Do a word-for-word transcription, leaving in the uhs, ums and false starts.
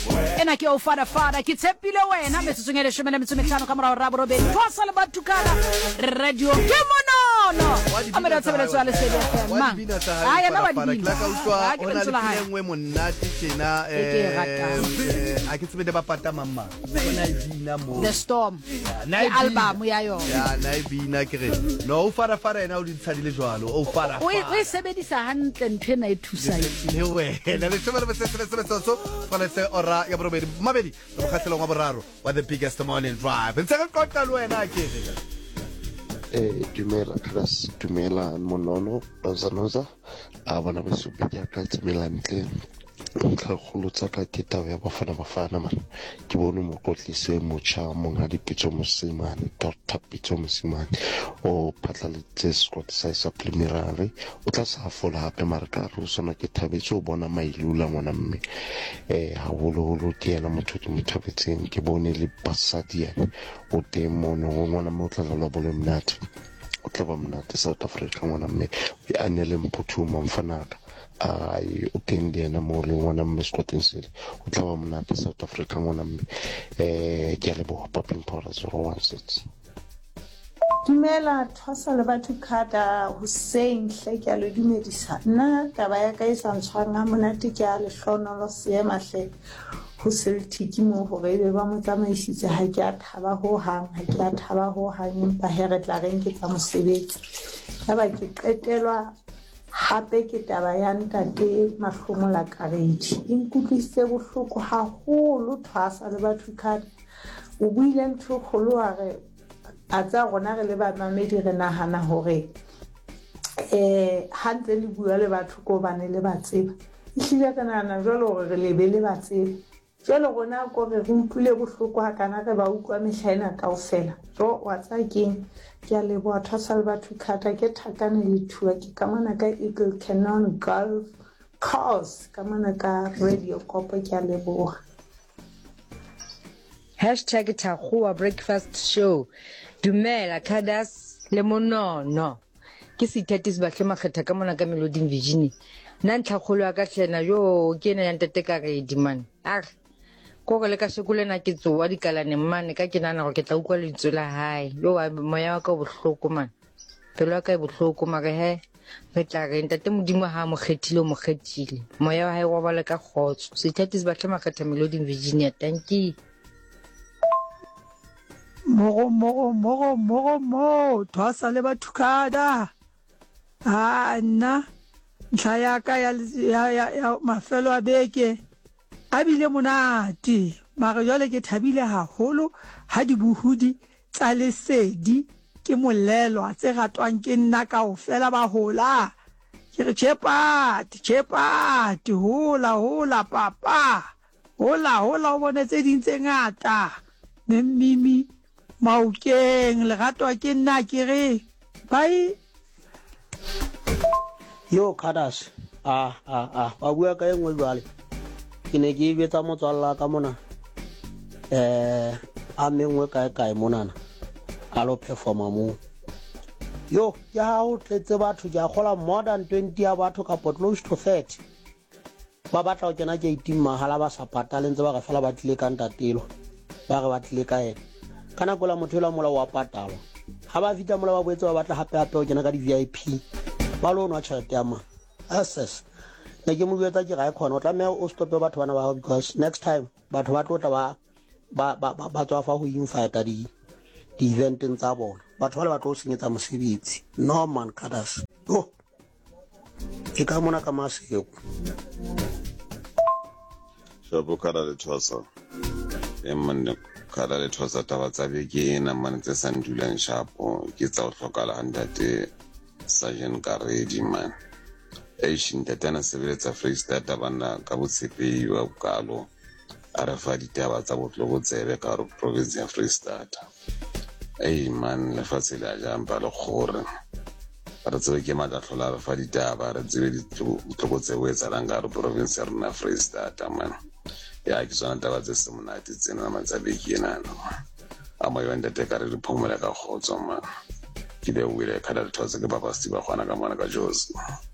ena ke o fada fada ke tshepile wena metsotso e leshome le metso e mehlano ka morao rabo robedi thosa le batukana radio ke monono amera tshebeletso ya lesedi ma aya na ba di la ka utlwa ona le engwe monate tjena eh a ke tsebede ba pata mamma bona e bina mo the storm na album ya yo ya na e bina ke re no o fada fada ena o di tshadile jwalo o fada o e sebedisa hantle nthena e thusa le wena le tsebele ba tsetse tsetse tsotso fana se ora ya borobedi mabedi go khatlhela ngwa boraro wa the biggest morning drive ntse ka qota le wena ke eh dumela class dumela monono bazanoza abana ba subedi ya ka tsemela ntle ntlha kholo tsa ka ke taba ya bafana bafana man ke bone mo kotlise mo cha mo ngadi pitso mosimane doctor pitso mosimane o phatlaletse squad sa supplementary o tla sa fola hape marka ro sona ke thabetse o bona mailula ngwana mme eh ha bolo holo ke ena motho ke mothabetseng ke bone le basadi ene o temono ngwana mo tla la bolo mnati o tla ba mnati South Africa ngwana mme e anele mphuthuma mfanaka ai o tende na mo le ngwana mme skotensele o tla ba mnati South Africa ngwana mme eh ke le bo papin pora zero one six dumela thosa le batho khada Hussein hleke le dumedisa nna taba ya ka isa ntshwanga monate ke a le hlonolo seema hle ho seltiki mo ho be ba mo tsamaisitse ha ke a thaba ho hang ha ke a thaba ho hang empa he re tla reng ke tsa mosebetsi ya ba ke qetelwa hape ke taba ya ntate mahlomola karedi inkutlise bohloko haholo thosa le batho khada o buile ntho kholo a re a tsa gona re le ba mamedi re nahana hore eh hantse le bua le batho ko bane le ba tseba ihlile ka nana jwalo hore re lebe le ba tseba jwalo gona ko re re utlwile bohloko ha kana re ba utlwa mehlaena kaofela jo wa tsa keng ke a leboha thosa le batho khata ke thakane le thua ke kamana ka Eagle Cannon Golf Course kamana ka radio kopo ke a leboha hashtag Takhua breakfast show dumela Khadas le monono ke sithatis bahle makgetha ka mona ka Melody Virginia nna ntlhakgolo ya ka hlena yo ke ena ya ntate ka redi man a go go le ka sekulena ke tsoa dikalane mmane ka ke nana go ke tla ukwa letswe la hae yo moya wa ka bohloko man pelo ya ka e bohloko mare he re tla re ntate modimo ha mo khethile mo khethile moya wa hae wa ba le ka khotso sithatis bahle makgetha Melody Virginia thank you Mogo mogo mogo mogo mo thosa le bathukada ha nna ntlha ka ya ya mafelo a beke a bile monate mare jole ke thabile haholo ha di buhudi tsa lesedi ke molelwa tse ratwang ke nna ka o fela ba hola ke re chepati chepati hola hola papa hola hola o bone tse ding tse ngata mmimi maukeng le ratwa ke nna ke re bye yo Khadas ah ah ah ba bua ka engwe jwale ke ne ke betsa motswalla ka mona eh a mengwe kae kae monana a lo performa mo yo ya o tletse batho ja gola more than twenty ya batho ka close to thirty ba batla o kena ke eighteen mahala ba sa patale ntse ba ga fela ba tlile ka ntatelo ba ga ba tlile ka ena kana gola motho la mola wa patalo ha ba vita mola ba boetse ba batla hape hape o kena ka di V I P ba lo nwa tšhelete ya ma access ne ke mo buetsa ke ga e khona o tla me o stope batho bana ba because next time batho ba tlotla ba ba ba ba tswa fa go invite di di event tsa bona batho ba le batlo senyetsa mosebetsi no man Khadas oh ke ka mona ka maseko shabo kada le thosa emane kada le thosa taba tsa beke ena man tse sandulang shapo ke tsa o hlokala handate Sergeant Karedi man e shintatana sebeletsa Free State bana ka botshepehi wa bokalo a re fa ditaba tsa botlogo tsebe ka ro province ya Free State ei man le fatshe la jamba le gore re tsebe ke madatlhola re fa ditaba re tsebe ditlogo tsebe tsa langa ro province ya rona Free State man ya ke tsona taba tse semonate tsena matsabeki ena ama yo ndate ka re phomela ka khotso man ke be wile kada le thosa ke baba sti ba gona ka mona ka Jozi